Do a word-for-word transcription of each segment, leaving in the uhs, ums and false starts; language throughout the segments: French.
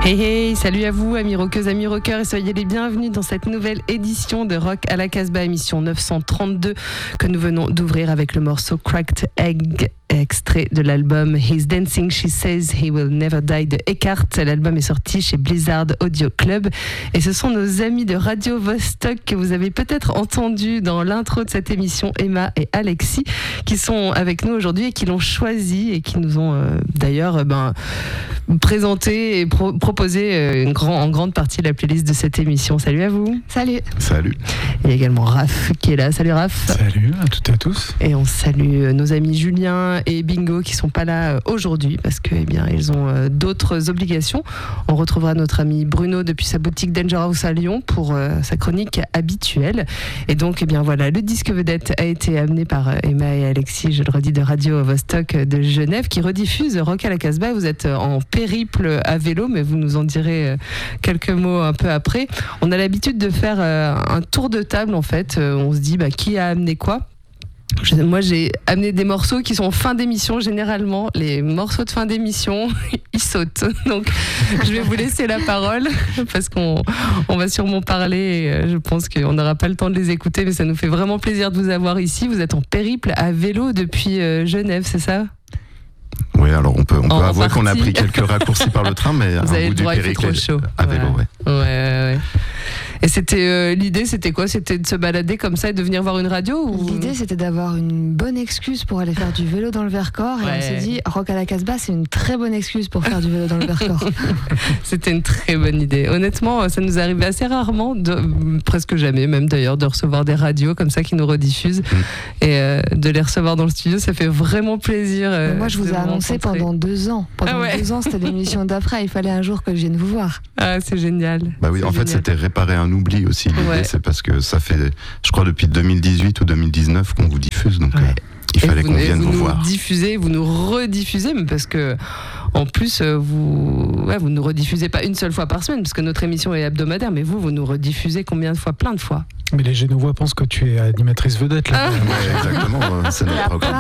Hey hey, salut à vous amis rockeuses, amis rockeurs, et soyez les bienvenus dans cette nouvelle édition de Rock à la Casbah, émission neuf cent trente-deux que nous venons d'ouvrir avec le morceau Cracked Egg, extrait de l'album He's Dancing, She Says He Will Never Die de Eckhart. L'album est sorti chez Blizzard Audio Club et ce sont nos amis de Radio Vostok que vous avez peut-être entendu dans l'intro de cette émission, Emma et Alexis, qui sont avec nous aujourd'hui et qui l'ont choisi et qui nous ont euh, d'ailleurs euh, ben, présenté et pro- proposé euh, une grand, en grande partie la playlist de cette émission. Salut à vous. Salut. Salut. Il y a également Raph qui est là. Salut Raph. Salut à toutes et à tous. Et on salue nos amis Julien et Bingo qui sont pas là aujourd'hui parce que eh bien ils ont euh, d'autres obligations. On retrouvera notre ami Bruno depuis sa boutique Danger House à Lyon pour euh, sa chronique habituelle. Et donc eh bien voilà, le disque vedette a été amené par euh, Emma et Alexis, je le redis, de Radio Vostok de Genève, qui rediffuse Rock à la Casbah. Vous êtes en périple à vélo, mais vous nous en direz euh, quelques mots un peu après. On a l'habitude de faire euh, un tour de table en fait. Euh, on se dit bah, qui a amené quoi. Moi, j'ai amené des morceaux qui sont en fin d'émission. Généralement, les morceaux de fin d'émission, ils sautent. Donc, je vais vous laisser la parole parce qu'on on va sûrement parler. Et je pense qu'on n'aura pas le temps de les écouter, mais ça nous fait vraiment plaisir de vous avoir ici. Vous êtes en périple à vélo depuis euh, Genève, c'est ça ? Oui, alors on peut, on peut en avouer partie. qu'on a pris quelques raccourcis par le train, mais vous un avez bout le du droit, il fait périple trop chaud. à vélo, ouais. ouais. Ouais, ouais, ouais. Et c'était euh, l'idée, c'était quoi ? C'était de se balader comme ça et de venir voir une radio ou... L'idée, c'était d'avoir une bonne excuse pour aller faire du vélo dans le Vercors. Et Ouais. on s'est dit, Rock à la Casbah, c'est une très bonne excuse pour faire du vélo dans le Vercors. C'était une très bonne idée. Honnêtement, ça nous arrivait assez rarement, de, presque jamais même d'ailleurs, de recevoir des radios comme ça qui nous rediffusent. Mmh. Et euh, de les recevoir dans le studio, ça fait vraiment plaisir. Euh, moi, je vous ai annoncé rencontrer. pendant deux ans. Pendant ah ouais. deux ans, c'était l'émission d'après. Il fallait un jour que je vienne vous voir. Ah, c'est génial. Bah oui, c'est en génial. fait, c'était réparer un oubli aussi. L'idée, ouais. c'est parce que ça fait, je crois, depuis deux mille dix-huit ou deux mille dix-neuf qu'on vous diffuse. Donc, ouais. euh, il fallait vous, qu'on vienne vous, vous nous voir. Diffusez, vous nous rediffusez, mais parce que, en plus, vous, ouais, vous nous rediffusez pas une seule fois par semaine, parce que notre émission est hebdomadaire, mais vous, vous nous rediffusez combien de fois ? Plein de fois. Mais les Genevois pensent que tu es animatrice vedette là. Ah. Ouais, exactement, c'est notre programme.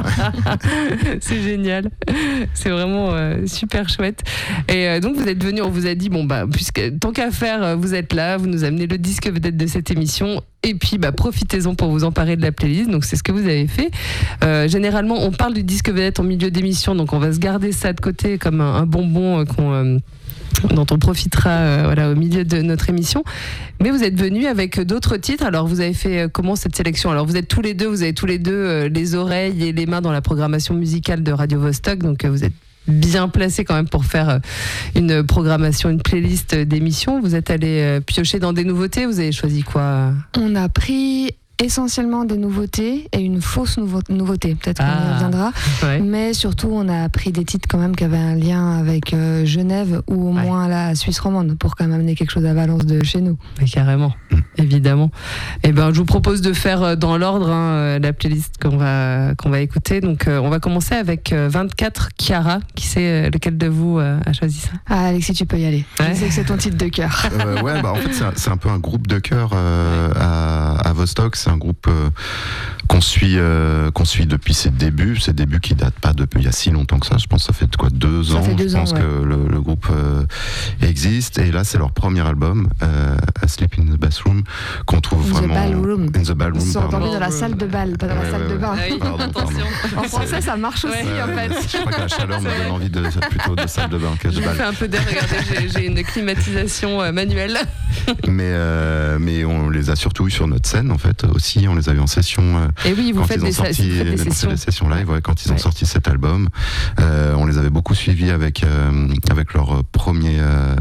C'est génial, c'est vraiment euh, super chouette. Et euh, donc vous êtes venus, on vous a dit bon bah puisque tant qu'à faire, vous êtes là, vous nous amenez le disque vedette de cette émission. Et puis bah, profitez-en pour vous emparer de la playlist. Donc c'est ce que vous avez fait. Euh, généralement, on parle du disque vedette en milieu d'émission, donc on va se garder ça de côté comme un, un bonbon euh, qu'on euh, dont on profitera euh, voilà, au milieu de notre émission. Mais vous êtes venus avec d'autres titres. Alors vous avez fait euh, comment cette sélection ? Alors vous êtes tous les deux, vous avez tous les deux euh, les oreilles et les mains dans la programmation musicale de Radio Vostok. Donc euh, vous êtes bien placés quand même pour faire euh, une programmation, une playlist d'émissions. Vous êtes allés euh, piocher dans des nouveautés. Vous avez choisi quoi ? On a pris essentiellement des nouveautés et une fausse nouveau- nouveauté, peut-être qu'on Ah, y reviendra, ouais. mais surtout on a pris des titres quand même qui avaient un lien avec euh, Genève ou au Ouais. moins la Suisse romande pour quand même amener quelque chose à Valence de chez nous. Mais carrément, mmh. évidemment. Et ben, je vous propose de faire dans l'ordre hein, la playlist qu'on va qu'on va écouter. Donc, euh, on va commencer avec euh, vingt-quatre Chiara. Qui sait euh, lequel de vous euh, a choisi ça ? Ah, Alexis, tu peux y aller. Ouais. Je sais que c'est ton titre de cœur. Euh, ouais, bah en fait c'est un, c'est un peu un groupe de cœur euh, à, à Vostok. C'est un groupe euh, qu'on suit, euh, qu'on suit depuis ses débuts. Ses débuts qui datent pas depuis il y a si longtemps que ça. Je pense que ça fait quoi deux ça ans. Fait deux je pense ans, ouais. que le, le groupe euh, existe. Et là c'est leur premier album, euh, Asleep in the Bathroom, qu'on trouve In the vraiment Ballroom. in the Ballroom. Ils sont pardon. endormis dans la salle de bal, pas dans Ouais, la salle ouais, de ouais. bain. Ah oui, Pardon, attention. En français, ça marche aussi Ouais. en fait. Je crois que la chaleur me donne envie de plutôt de salle de bain que de Je bal. fais un peu d'air. Regardez, j'ai, j'ai une climatisation euh, manuelle. Mais, euh, mais on les a surtout eu sur notre scène en fait aussi. On les a eu en session. Euh, Et oui, vous quand faites ils ont des, sorti, sa- faites des on fait sessions. des sessions live, ouais, quand ils ont Ouais. sorti cet album, euh, on les avait beaucoup suivis avec euh, avec leur premier euh,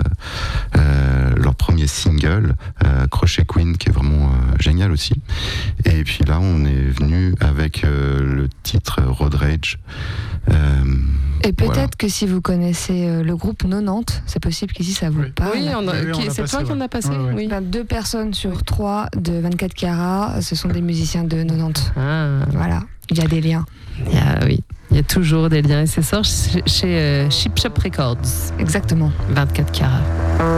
euh, leur premier single, euh, Crochet Queen, qui est vraiment euh, génial aussi. Et puis là, on est venu avec euh, le titre Road Rage. Euh, Et peut-être voilà. que si vous connaissez euh, le groupe quatre-vingt-dix, c'est possible qu'ici ça vous Oui. parle. Oui, on a, Oui, oui, on qui- a c'est passé, toi qui en ouais. as passé Ouais, ouais. Oui. Enfin, deux personnes sur trois de vingt-quatre carats, ce sont des musiciens de quatre-vingt-dix. Ah, Voilà, il y a des liens. il y a, oui, il y a toujours des liens. Et ça sort chez, chez euh, Chip Shop Records. Exactement. vingt-quatre carats.